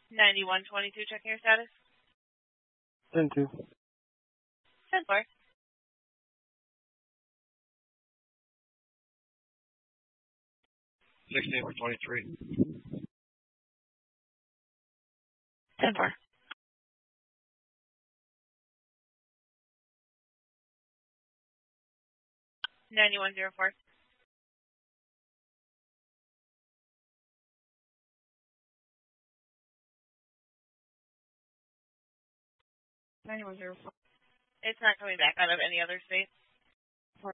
9122, checking your status. 10-2. 10-4. $16 for 23. 10-4. 9104. 9104. It's not coming back out of any other space.